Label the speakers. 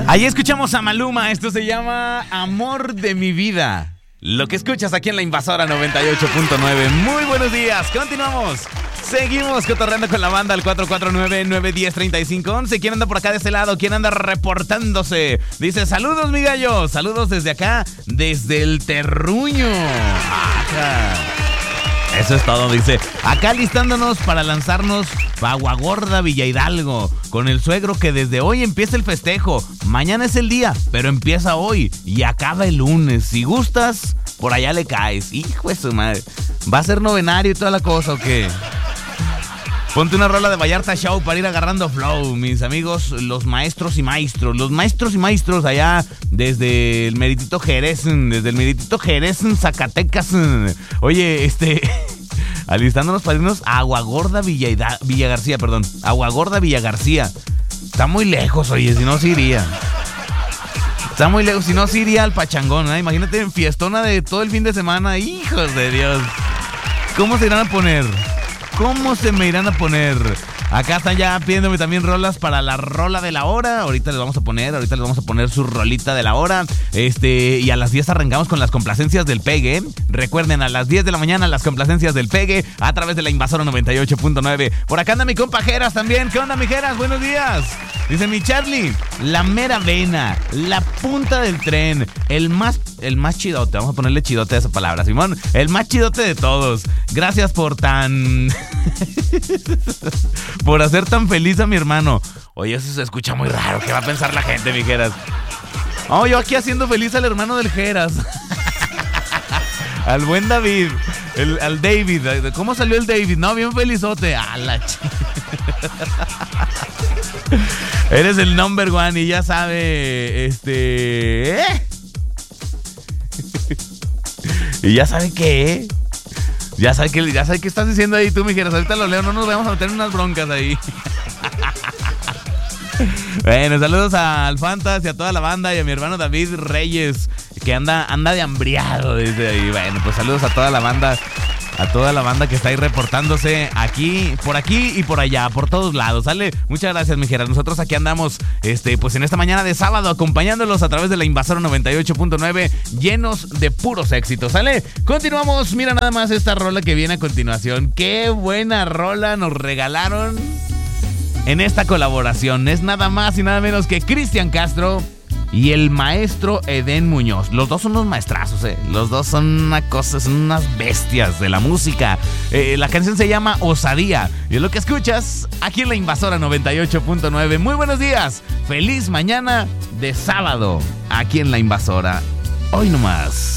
Speaker 1: Ahí escuchamos a Maluma, esto se llama Amor de mi vida. Lo que escuchas aquí en La Invasora 98.9. Muy buenos días, continuamos. Seguimos cotorreando con la banda al 449-910-3511. ¿Quién anda por acá de este lado? ¿Quién anda reportándose? Dice, saludos mi gallo, saludos desde acá, desde el Terruño. Ajá. Eso es todo, dice. Acá listándonos para lanzarnos a Aguagorda, Villa Hidalgo, con el suegro que desde hoy empieza el festejo. Mañana es el día, pero empieza hoy y acaba el lunes. Si gustas, por allá le caes. Hijo de su madre. ¿Va a ser novenario y toda la cosa o qué? Ponte una rola de Vallarta Show para ir agarrando flow, mis amigos, los maestros y maestros. Los maestros y maestros allá desde el Meritito Jerez, Zacatecas. Oye, alistándonos para irnos a Aguagorda, Villa García. Aguagorda, Villa García. Está muy lejos, oye, si no, sí iría. Está muy lejos, si no, sí iría al pachangón, ¿eh? Imagínate en fiestona de todo el fin de semana. Hijos de Dios. ¿Cómo se irán a poner? ¿Cómo se me irán a poner? Acá están ya pidiéndome también rolas para la rola de la hora. Ahorita les vamos a poner su rolita de la hora. Y a las 10 arrancamos con las complacencias del Pegue. Recuerden, a las 10 de la mañana las complacencias del Pegue a través de La Invasora 98.9. Por acá anda mi compa Jeras también. ¿Qué onda, mi Jeras? Buenos días. Dice mi Charlie, la mera vena, la punta del tren, el más chidote. Vamos a ponerle chidote a esa palabra, Simón. El más chidote de todos. Gracias por por hacer tan feliz a mi hermano. Oye, eso se escucha muy raro. ¿Qué va a pensar la gente, mi Jeras? Oh, yo aquí haciendo feliz al hermano del Jeras. Al buen David. Al David. ¿Cómo salió el David? No, bien felizote. A la Eres el number one y ya sabe, y ya sabe qué, ya sabe qué estás diciendo ahí tú, mi Jeras. Ahorita lo leo, no nos vamos a meter en unas broncas ahí. Bueno, saludos a Alfantas y a toda la banda y a mi hermano David Reyes, que anda de hambriado desde ahí. Bueno, pues saludos a toda la banda. A toda la banda que está ahí reportándose por aquí y por allá, por todos lados, ¿sale? Muchas gracias, mi Jeras. Nosotros aquí andamos, pues en esta mañana de sábado, acompañándolos a través de La Invasora 98.9, llenos de puros éxitos, ¿sale? Continuamos, mira nada más esta rola que viene a continuación. ¡Qué buena rola nos regalaron en esta colaboración! Es nada más y nada menos que Cristian Castro y el maestro Edén Muñoz. Los dos son unos maestrazos, Los dos son una cosa, son unas bestias de la música. La canción se llama Osadía y es lo que escuchas aquí en La Invasora 98.9. Muy buenos días, feliz mañana de sábado aquí en La Invasora. Hoy nomás.